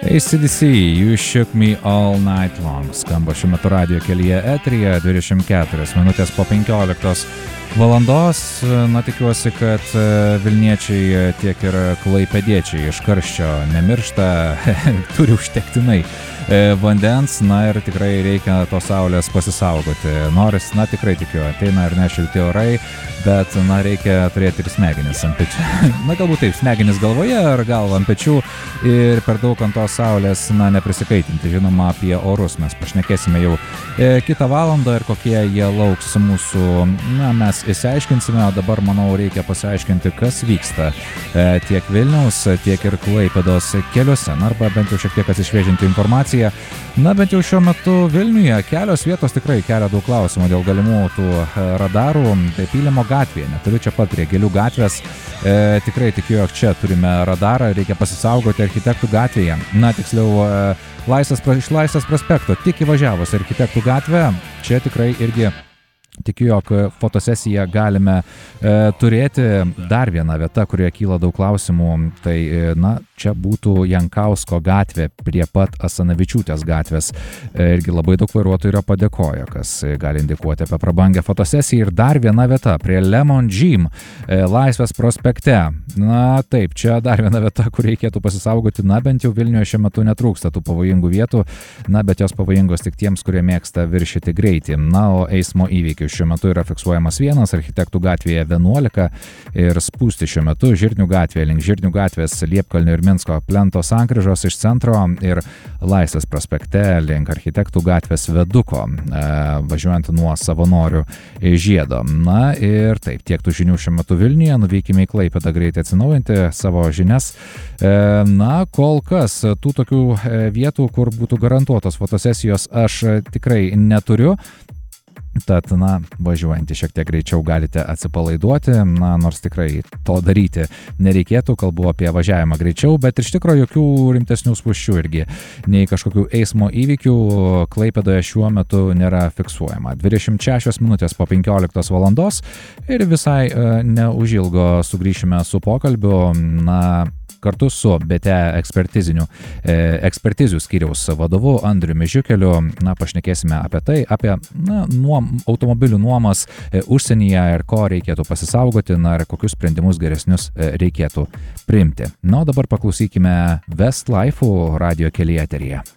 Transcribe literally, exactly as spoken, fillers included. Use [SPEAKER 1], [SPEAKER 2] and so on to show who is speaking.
[SPEAKER 1] A C D C, You Shook Me All Night Long. Skamba šiuo metu radio kelyje eteryje, dvidešimt keturios minutės po penkioliktos valandos. Na, tikiuosi, kad Vilniečiai tiek ir klaipėdiečiai iš karščio nemiršta, turi užtektinai vandens, na ir tikrai reikia tos saulės pasisaugoti. Noris, na tikrai tikiu, ateina ir ne šilti orai, bet, na, reikia turėti ir smegenis ant pečių. Na, galbūt taip, smegenis galvoje ar galva ant pečių ir per daug ant tos saulės, na, neprisikaitinti. Žinoma, apie orus mes pašnekėsime jau e, kitą valandą ir kokie jie lauks mūsų, na, mes įsiaiškinsime, o dabar, manau, reikia pasiaiškinti, kas vyksta e, tiek Vilniaus, tiek ir Klaipėdos keliuose, na, arba bent jau šiek tiek atsišviežinti informaciją. Na, bent jau šiuo metu Vilniuje kelios vietos tikrai kelia daug klausimų dėl galimų tų radarų. Tai Pylimo gatvėje, neturiu čia pat prie Gėlių gatvės, e, tikrai tikiu, jog čia turime radarą, reikia pasisaugoti Architektų gatvėje. Na, tiksliau, e, laisvės, iš Laisvės prospekto, tik įvažiavus Architektų gatvę, čia tikrai irgi tikiu, jog fotosesiją galime e, turėti. Dar viena vieta, kurioje kyla daug klausimų, tai, e, na, čia būtų Jankausko gatvė prie pat Asanavičiūtės gatvės. E, irgi labai daug vairuotojų yra padėkoję, kas gali indikuoti apie prabangę fotosesiją. Ir dar viena vieta prie Lemon Gym, e, Laisvės prospekte. Na, taip, čia dar viena vieta, kur reikėtų pasisaugoti. Na, bent jau Vilniuje šiuo metu netrūksta tų pavojingų vietų, na, bet jos pavojingos tik tiems, kurie mėgsta viršyti greitį. Na, o eismo įvykių šiuo metu yra fiksuojamas vienas, Architektų gatvėje vienuolika ir spūsti šiuo metu Žirnių gatvėje, link Žirnių gatvės, Liepkalnio ir Minsko plento sankryžos iš centro ir Laisvės prospekte link Architektų gatvės Veduko, e, važiuojant nuo Savanorių žiedo. Na ir taip, tiek tų žinių šiuo metu Vilniuje, nuvykime į Klaipėdą greitai atsinaujinti savo žinias. E, na, kol kas tų tokių vietų, kur būtų garantuotos fotosesijos, aš tikrai neturiu. Tad, na, važiuojantį šiek tiek greičiau galite atsipalaiduoti, na, nors tikrai to daryti nereikėtų, kalbu apie važiavimą greičiau, bet iš tikrųjų jokių rimtesnių spūsčių irgi, nei kažkokių eismo įvykių Klaipėdoje šiuo metu nėra fiksuojama. dvidešimt šešios minutės po penkioliktos valandos ir visai e, neužilgo sugrįšime su pokalbiu, na, kartu su B T ekspertizinių e, ekspertizių skyriaus vadovu Andriumi Žiukeliu. Na, pašnekėsime apie tai, apie, na, nuom, automobilių nuomas e, užsienyje ir ko reikėtų pasisaugoti, na, ir kokius sprendimus geresnius e, reikėtų priimti. Na, o dabar paklausykime Westlife'ų radio kelyje eteryje.